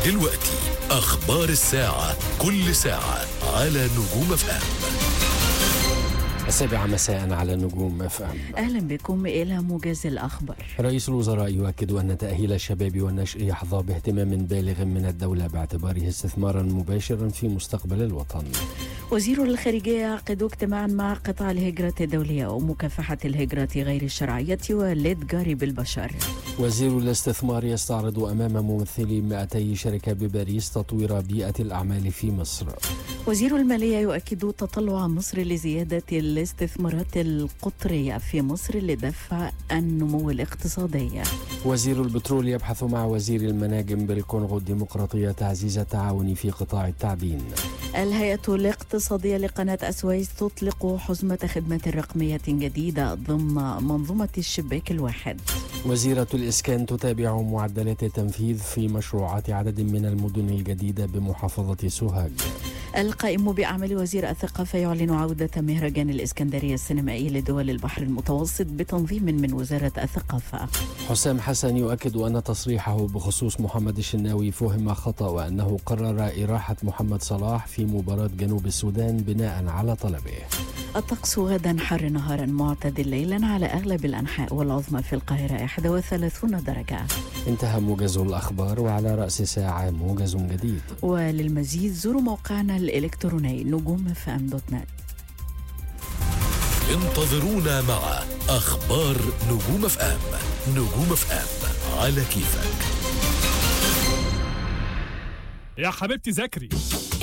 دلوقتي أخبار الساعة، كل ساعة على نجوم FM. 7 مساء على نجوم FM. أهلا بكم إلى موجز الأخبار. رئيس الوزراء يؤكد أن تأهيل الشباب والنشء يحظى باهتمام بالغ من الدولة باعتباره استثمارا مباشرا في مستقبل الوطن. وزير الخارجية يعقد اجتماعا مع قطاع الهجرة الدولية ومكافحة الهجرة غير الشرعية والإتجار بالبشر. وزير الاستثمار يستعرض أمام ممثلي 200 شركة بباريس تطوير بيئة الأعمال في مصر. وزير المالية يؤكد تطلع مصر لزيادة الاستثمارات القطرية في مصر لدفع النمو الاقتصادي. وزير البترول يبحث مع وزير المناجم بالكونغو الديمقراطية تعزيز التعاون في قطاع التعدين. الهيئة الاقتصادية لقناة السويس تطلق حزمة خدمات رقمية جديدة ضمن منظومة الشباك الواحد. وزيرة الإسكان تتابع معدلات التنفيذ في مشروعات عدد من المدن الجديدة بمحافظة سوهاج. القائم بأعمال وزير الثقافة يعلن عودة مهرجان الإسكندرية السينمائي لدول البحر المتوسط بتنظيم من وزارة الثقافة. حسام حسن يؤكد أن تصريحه بخصوص محمد الشناوي فهم خطأ وأنه قرر إراحة محمد صلاح في مباراة جنوب السودان بناء على طلبه. الطقس غدا حر نهارا معتدل ليلا على أغلب الأنحاء والعظمى في القاهرة 31 درجة. انتهى موجز الأخبار، وعلى رأس ساعة موجز جديد. وللمزيد زوروا موقعنا الإلكتروني نجوم.fm.net. انتظرونا مع أخبار نجوم FM. نجوم FM على كيفك. يا حبيبتي ذاكري.